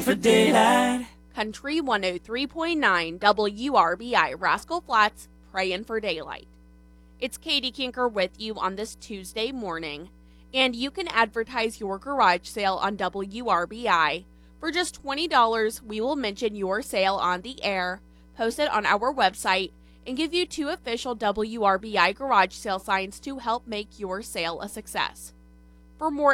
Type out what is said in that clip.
for daylight. Country 103.9 WRBI Rascal Flatts, praying for daylight. It's Katie Kinker with you on this Tuesday morning, and you can advertise your garage sale on WRBI. For just $20, we will mention your sale on the air, post it on our website, and give you 2 official WRBI garage sale signs to help make your sale a success. For more